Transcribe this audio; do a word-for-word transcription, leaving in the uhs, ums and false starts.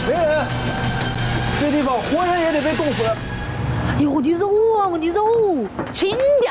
没人，这地方活人也得被冻死。 哎呦，我的肉啊，我的肉！ 轻